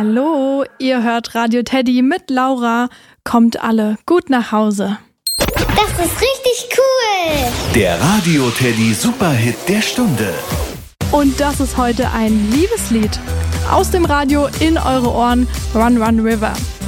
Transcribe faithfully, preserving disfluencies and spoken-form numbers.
Hallo, ihr hört Radio Teddy mit Laura. Kommt alle gut nach Hause. Das ist richtig cool. Der Radio Teddy Superhit der Stunde. Und das ist heute ein Liebeslied. Aus dem Radio in eure Ohren, Run Run River.